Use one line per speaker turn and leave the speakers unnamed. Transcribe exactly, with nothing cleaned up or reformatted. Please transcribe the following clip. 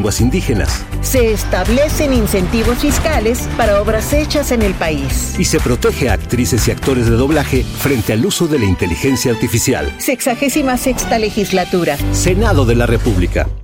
lenguas indígenas.
Se establecen incentivos fiscales para obras hechas en el país.
Y se protege a actrices y actores de doblaje frente al uso de la inteligencia artificial.
Sexagésima sexta legislatura.
Senado de la República.